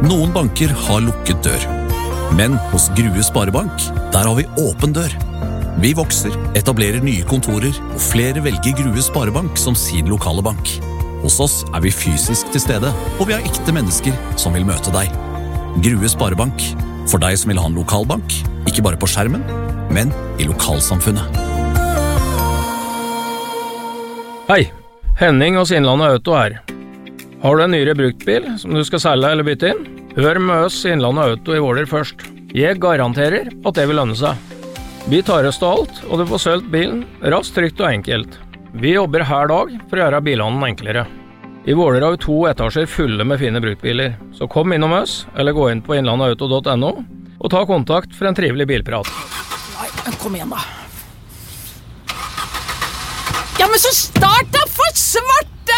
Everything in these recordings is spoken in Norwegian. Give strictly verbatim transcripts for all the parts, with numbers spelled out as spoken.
Noen banker har lukket dør. Men hos Grue Sparebank, der har vi åpen dør. Vi vokser, etablerer nye kontorer, og flere velger Grue Sparebank som sin lokale bank. Hos oss er vi fysisk til stede, og vi har ekte mennesker som vil møte deg. Grue Sparebank, for deg som vil ha en lokalbank, ikke bare på skjermen, men i lokalsamfunnet. Hei, Henning hos Innlandet Auto her. Har du en nyere bruktbil som du skal selge eller bytte inn? Hør med oss Innlandet Auto i Våler først. Jeg garanterer at det vil lønne seg. Vi tar oss til alt, og du får sølt bilen raskt, trygt og enkelt. Vi jobber her dag for å gjøre bilene enklere. I Våler har vi to etasjer fulle med fine bruktbiler, så kom innom oss, eller gå inn på innlandauto punktum no, og ta kontakt for en trivelig bilprat. Nei, kom igjen da. Ja, men så start da, for svarte!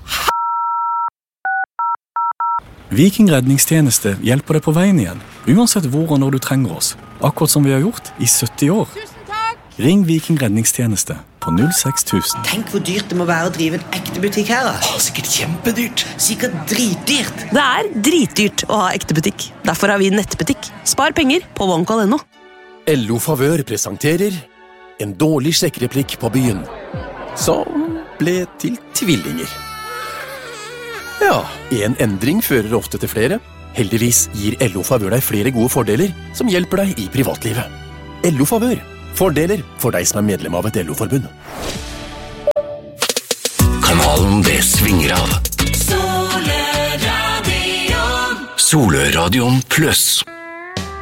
Viking redningstjeneste hjelper deg på veien igjen, uansett hvor og når du trenger oss. Akkurat som vi har gjort i sytti år. Tusen takk! Ring Viking redningstjeneste på null seks tusen. Tenk hvor dyrt det må være å drive en ekte butikk her. Da. Åh, sikkert kjempedyrt. Sikkert dritdyrt. Det er dritdyrt å ha ekte butikk. Derfor har vi nettbutikk. Spar penger på OneCall punktum no. L O Favør presenterer en dårlig sjekkereplikk på byen, som ble til tvillinger. Ja, en endring fører ofte til flere. Heldigvis gir L O Favør deg flere gode fordeler som hjelper deg i privatlivet. L O Favør. Fordeler for deg som er medlem av et L O-forbund. Kanalen det svinger av. Soløradion. Soløradion pluss.